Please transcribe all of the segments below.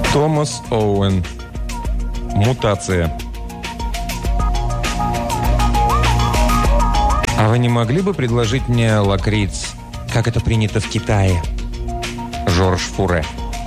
Томас Оуэн. Мутация. А вы не могли бы предложить мне лакриц, как это принято в Китае? Жорж Фуре.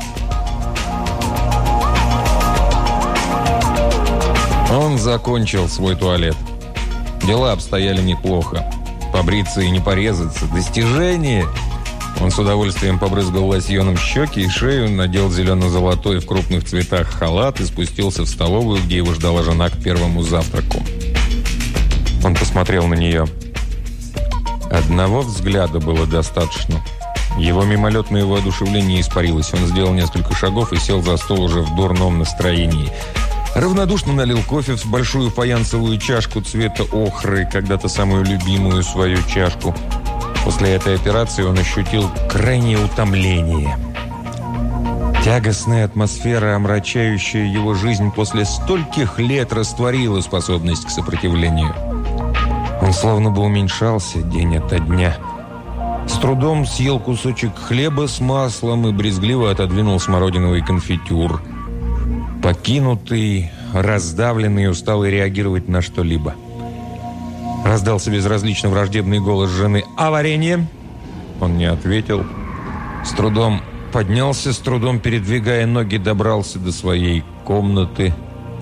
Он закончил свой туалет. Дела обстояли неплохо. Побриться и не порезаться. Достижение! Он с удовольствием побрызгал лосьоном щеки и шею, надел зелено-золотой в крупных цветах халат и спустился в столовую, где его ждала жена к первому завтраку. Он посмотрел на нее. Одного взгляда было достаточно. Его мимолетное воодушевление испарилось. Он сделал несколько шагов и сел за стол уже в дурном настроении. Равнодушно налил кофе в большую фаянсовую чашку цвета охры, когда-то самую любимую свою чашку. После этой операции он ощутил крайнее утомление. Тягостная атмосфера, омрачающая его жизнь после стольких лет, растворила способность к сопротивлению. Он словно бы уменьшался день ото дня. С трудом съел кусочек хлеба с маслом и брезгливо отодвинул смородиновый конфитюр. Покинутый, раздавленный и усталый реагировать на что-либо. Раздался безразлично враждебный голос жены: «А варенье?» Он не ответил. С трудом поднялся, с трудом передвигая ноги, добрался до своей комнаты.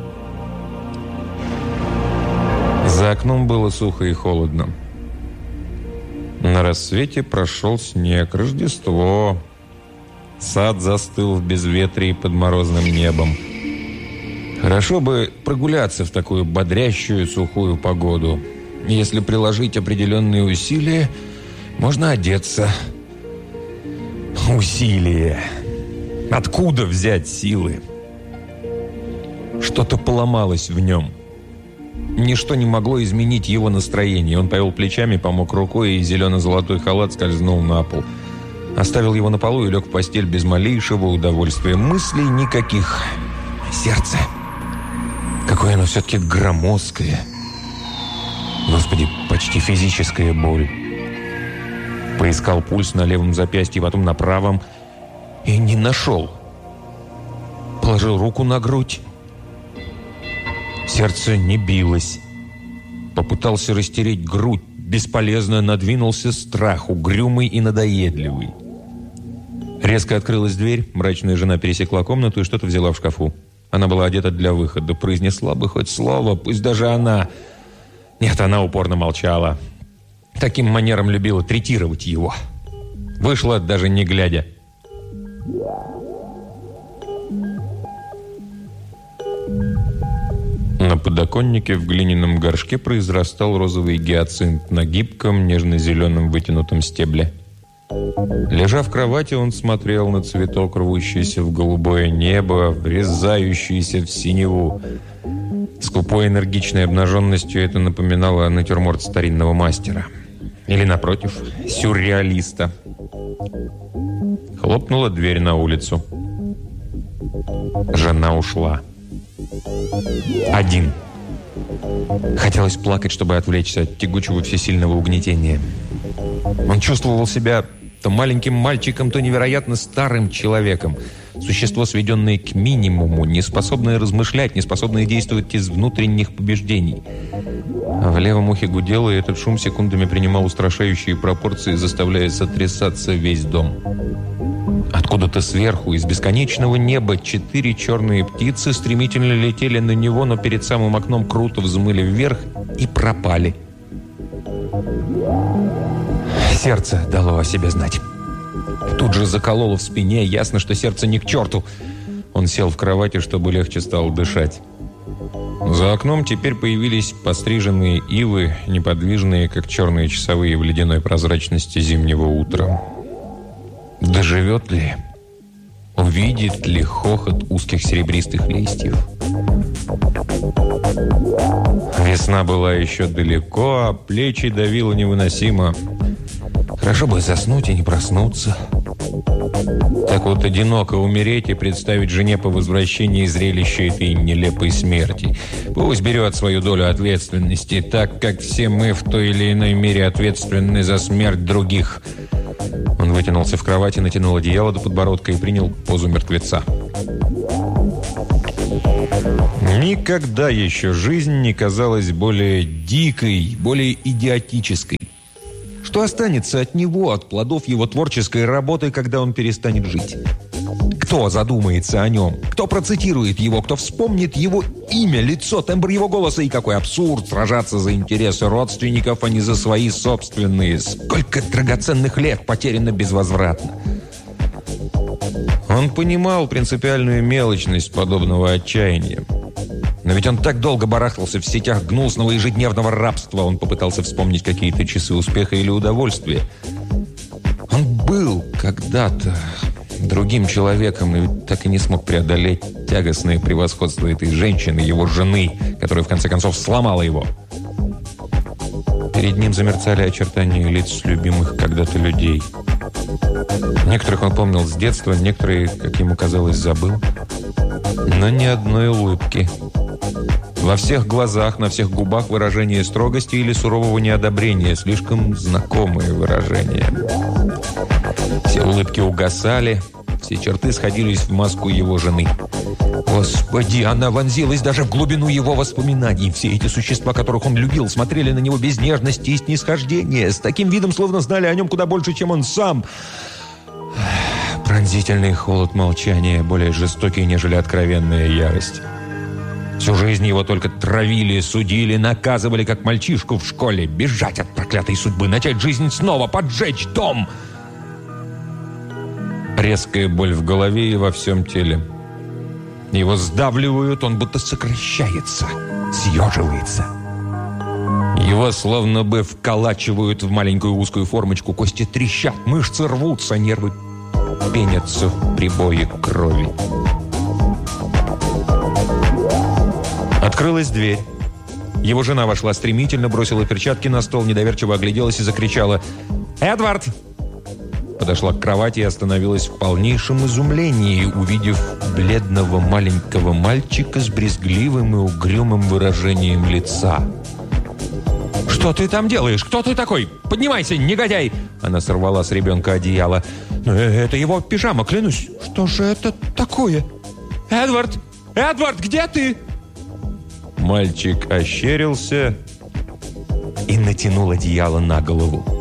За окном было сухо и холодно. На рассвете прошел снег. Рождество. Сад застыл в безветрии под морозным небом. Хорошо бы прогуляться в такую бодрящую сухую погоду. Если приложить определенные усилия, можно одеться. Усилия. Откуда взять силы? Что-то поломалось в нем. Ничто не могло изменить его настроение. Он повел плечами, помог рукой, и зелено-золотой халат скользнул на пол. Оставил его на полу и лег в постель без малейшего удовольствия. Мыслей никаких. Сердце. Какое оно все-таки громоздкое. Господи, почти физическая боль. Поискал пульс на левом запястье, потом на правом. И не нашел. Положил руку на грудь. Сердце не билось. Попытался растереть грудь. Бесполезно. Надвинулся страх, угрюмый и надоедливый. Резко открылась дверь. Мрачная жена пересекла комнату и что-то взяла в шкафу. Она была одета для выхода. Произнесла бы хоть слово, пусть даже она... Нет, она упорно молчала. Таким манером любила третировать его. Вышла, даже не глядя. На подоконнике в глиняном горшке произрастал розовый гиацинт на гибком, нежно-зеленом вытянутом стебле. Лежа в кровати, он смотрел на цветок, рвущийся в голубое небо, врезающийся в синеву. Скупой энергичной обнаженностью это напоминало натюрморт старинного мастера. Или, напротив, сюрреалиста. Хлопнула дверь на улицу. Жена ушла. Один. Хотелось плакать, чтобы отвлечься от тягучего всесильного угнетения. Он чувствовал себя то маленьким мальчиком, то невероятно старым человеком. Существо, сведенное к минимуму, не способное размышлять, не способное действовать из внутренних побуждений. А в левом ухе гудело, и этот шум секундами принимал устрашающие пропорции, заставляя сотрясаться весь дом. Откуда-то сверху, из бесконечного неба, 4 черные птицы стремительно летели на него, но перед самым окном круто взмыли вверх и пропали. Сердце дало о себе знать. Тут же закололо в спине, ясно, что сердце не к черту. Он сел в кровати, чтобы легче стало дышать. За окном теперь появились постриженные ивы, неподвижные, как черные часовые в ледяной прозрачности зимнего утра. Доживет ли? Увидит ли хохот узких серебристых листьев? Весна была еще далеко, а плечи давило невыносимо. Хорошо бы заснуть и не проснуться. Так вот одиноко умереть и представить жене по возвращении зрелище этой нелепой смерти. Пусть берет свою долю ответственности, так как все мы в той или иной мере ответственны за смерть других. Он вытянулся в кровати, натянул одеяло до подбородка и принял позу мертвеца. Никогда еще жизнь не казалась более дикой, более идиотической. Что останется от него, от плодов его творческой работы, когда он перестанет жить? Кто задумается о нем? Кто процитирует его? Кто вспомнит его имя, лицо, тембр его голоса? И какой абсурд сражаться за интересы родственников, а не за свои собственные. Сколько драгоценных лет потеряно безвозвратно. Он понимал принципиальную мелочность подобного отчаяния. Но ведь он так долго барахтался в сетях гнусного ежедневного рабства. Он попытался вспомнить какие-то часы успеха или удовольствия. Он был когда-то другим человеком и так и не смог преодолеть тягостное превосходство этой женщины, его жены, которая в конце концов сломала его. Перед ним замерцали очертания лиц любимых когда-то людей. Некоторых он помнил с детства, некоторые, как ему казалось, забыл. Но ни одной улыбки. Во всех глазах, на всех губах выражение строгости или сурового неодобрения, слишком знакомые выражения. Все улыбки угасали, все черты сходились в маску его жены. Господи, она вонзилась даже в глубину его воспоминаний. Все эти существа, которых он любил, смотрели на него без нежности и снисхождения, с таким видом, словно знали о нем куда больше, чем он сам. Пронзительный холод молчания, более жестокий, нежели откровенная ярость. Всю жизнь его только травили, судили, наказывали, как мальчишку в школе. Бежать от проклятой судьбы, начать жизнь снова, поджечь дом. Резкая боль в голове и во всем теле. Его сдавливают, он будто сокращается, съеживается. Его словно бы вколачивают в маленькую узкую формочку, кости трещат, мышцы рвутся, нервы пенятся в прибое крови. Открылась дверь. Его жена вошла стремительно, бросила перчатки на стол, недоверчиво огляделась и закричала: «Эдвард!» Подошла к кровати и остановилась в полнейшем изумлении, увидев бледного маленького мальчика с брезгливым и угрюмым выражением лица. «Что ты там делаешь? Кто ты такой? Поднимайся, негодяй!» Она сорвала с ребенка одеяло. «Это его пижама, клянусь. Что же это такое? Эдвард! Эдвард, где ты?» Мальчик ощерился и натянул одеяло на голову.